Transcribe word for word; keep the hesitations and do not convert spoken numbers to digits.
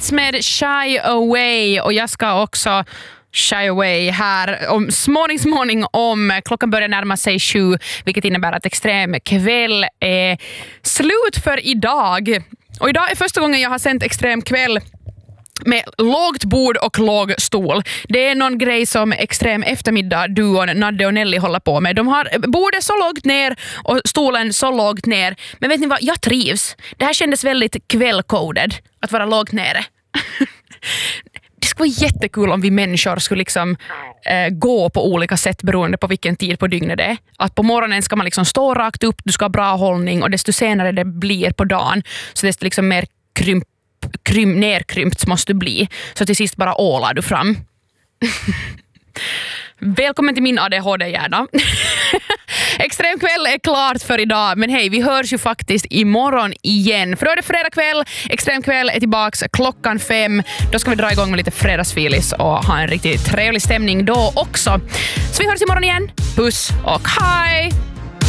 Beats med Shy Away, och jag ska också shy away här om småning småning om klockan börjar närma sig sju, vilket innebär att Extrem kväll är slut för idag. Och idag är första gången jag har sänt Extrem kväll med lågt bord och låg stol. Det är någon grej som Extrem eftermiddag duon Nadde och Nelly håller på med. De har bordet så lågt ner och stolen så lågt ner. Men vet ni vad? Jag trivs. Det här kändes väldigt kvällcoded att vara lågt nere. Det skulle vara jättekul om vi människor skulle liksom eh, gå på olika sätt beroende på vilken tid på dygnet det är. Att på morgonen ska man liksom stå rakt upp, du ska ha bra hållning, och desto senare det blir på dagen så desto liksom mer krymp, krym, nerkrympt måste du bli. Så till sist bara ålar du fram. Välkommen till min A D H D-hjärna. Extrem kväll är klart för idag, men hej, vi hörs ju faktiskt imorgon igen. För då är det fredag kväll, Extrem kväll är tillbaks klockan fem. Då ska vi dra igång med lite fredagsfilis och ha en riktigt trevlig stämning då också. Så vi hörs imorgon igen. Puss och hej!